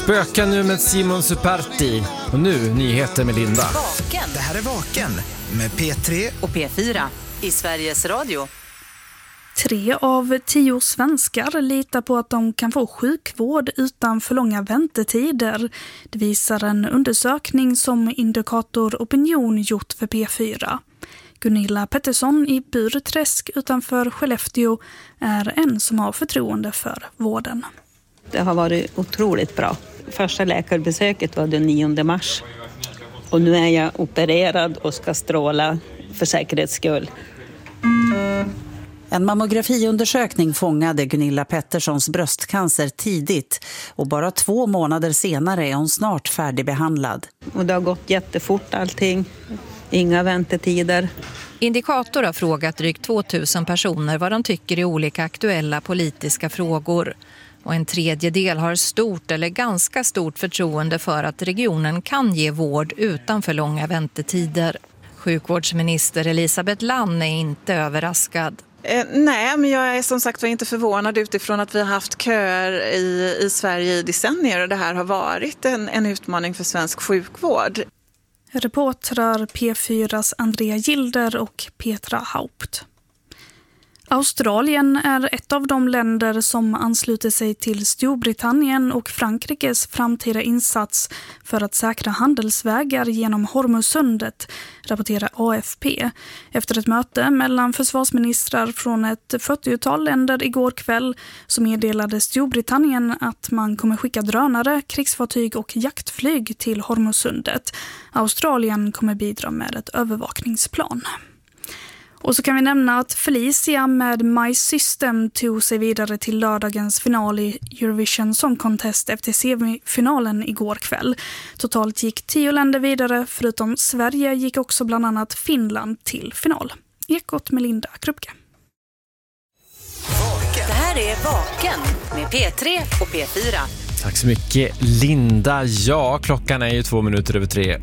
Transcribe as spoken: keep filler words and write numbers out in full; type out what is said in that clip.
Spöka nu med Simon Superti. Och nu nyheter med Linda. Vaken. Det här är Vaken med P tre Och P fyra i Sveriges Radio. Tre av tio svenskar litar på att de kan få sjukvård utan för långa väntetider. Det visar en undersökning som Indikator Opinion gjort för P fyra. Gunilla Pettersson i Burträsk utanför Skellefteå är en som har förtroende för vården. Det har varit otroligt bra. Första läkarbesöket var den nionde mars. Och nu är jag opererad och ska stråla för säkerhets skull. En mammografiundersökning fångade Gunilla Petterssons bröstcancer tidigt och bara två månader senare är hon snart färdigbehandlad. Och det har gått jättefort allting. Inga väntetider. Indikator har frågat drygt tvåtusen personer vad de tycker i olika aktuella politiska frågor. Och en tredjedel har stort eller ganska stort förtroende för att regionen kan ge vård utan för långa väntetider. Sjukvårdsminister Elisabeth Lann är inte överraskad. Eh, nej, men jag är som sagt var inte förvånad utifrån att vi har haft köer i, i Sverige i decennier och det här har varit en, en utmaning för svensk sjukvård. Reportrar P fyras Andrea Gilder och Petra Haupt. Australien är ett av de länder som ansluter sig till Storbritannien och Frankrikes framtida insats för att säkra handelsvägar genom Hormuzsundet, rapporterar A F P. Efter ett möte mellan försvarsministrar från ett fyrtiotal länder igår kväll så meddelade Storbritannien att man kommer skicka drönare, krigsfartyg och jaktflyg till Hormuzsundet. Australien kommer bidra med ett övervakningsplan. Och så kan vi nämna att Felicia med My System tog sig vidare till lördagens final i Eurovision Song Contest efter semifinalen igår kväll. Totalt gick tio länder vidare, förutom Sverige gick också bland annat Finland till final. Ekot med Linda Krupke. Det här är Vaken med P tre och P fyra. Tack så mycket Linda. Ja, klockan är ju två minuter över tre